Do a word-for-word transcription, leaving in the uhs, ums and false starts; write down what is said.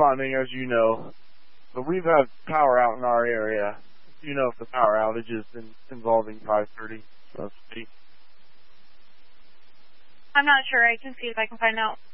responding, as you know, but we've had power out in our area. You know, if the power outage is in, involving five thirty. So I'm not sure. I can see if I can find out.